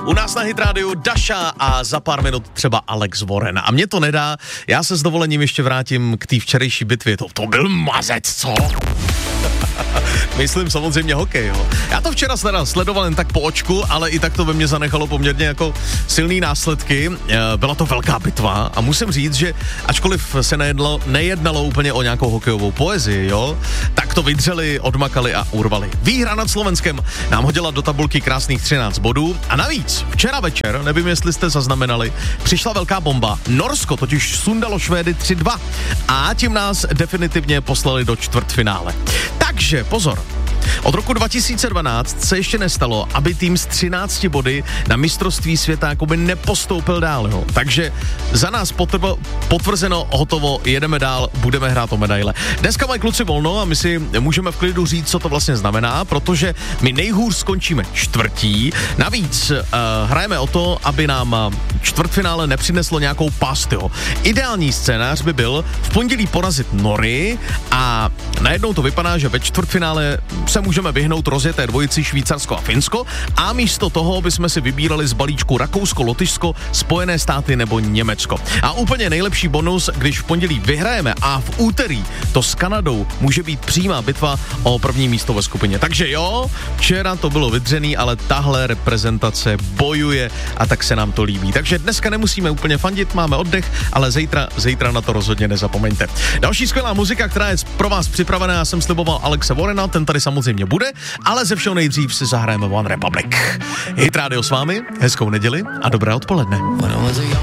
U nás na Hit Rádiu Daša a za pár minut třeba Alex Warren. A mě to nedá, já se s dovolením ještě vrátím k té včerejší bitvě. To byl mazec, co? Myslím samozřejmě hokej, jo. Já to včera sledoval jen tak po očku, ale i tak to ve mně zanechalo poměrně jako silný následky. Byla to velká bitva a musím říct, že ačkoliv se nejednalo úplně o nějakou hokejovou poezii, jo, tak to vydřeli, odmakali a urvali. Výhra nad Slovenskem nám hodila do tabulky krásných 13 bodů a navíc včera večer, nevím, jestli jste zaznamenali, přišla velká bomba. Norsko totiž sundalo Švédy 3-2 a tím nás definitivně poslali do čtvrtfinále. Takže pozor, od roku 2012 se ještě nestalo, aby tým s 13 body na mistrovství světa jakoby nepostoupil dál, jo. Takže za nás potvrzeno, hotovo, jedeme dál, budeme hrát o medaile. Dneska mají kluci volno a my si můžeme v klidu říct, co to vlastně znamená, protože my nejhůř skončíme čtvrtí. Navíc hrajeme o to, aby nám čtvrtfinále nepřineslo nějakou past, jo. Ideální scénář by byl v pondělí porazit Nory a najednou to vypadá, že ve čtvrtfinále se můžeme vyhnout rozjeté dvojici Švýcarsko a Finsko a místo toho bychom si vybírali z balíčku Rakousko, Lotyšsko, Spojené státy nebo Německo. A úplně nejlepší bonus, když v pondělí vyhrajeme a v úterý to s Kanadou může být přímá bitva o první místo ve skupině. Takže jo, včera to bylo vydřený, ale tahle reprezentace bojuje a tak se nám to líbí. Takže dneska nemusíme úplně fandit, máme oddech, ale zítra na to rozhodně nezapomeňte. Další skvělá muzika, která je pro vás připravená, já jsem sliboval Alexe Warrena, ten tady samozřejmě bude, ale ze všeho nejdřív si zahrajeme One Republic. Hit Radio s vámi, hezkou neděli a dobré odpoledne.